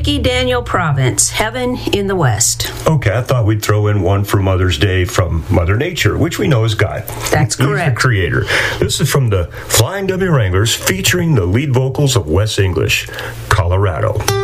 Ricky Daniel Province, Heaven in the West. Okay, I thought we'd throw in one for Mother's Day from Mother Nature, which we know is God. That's correct. He's the creator. This is from the Flying W Wranglers, featuring the lead vocals of Wes English, Colorado.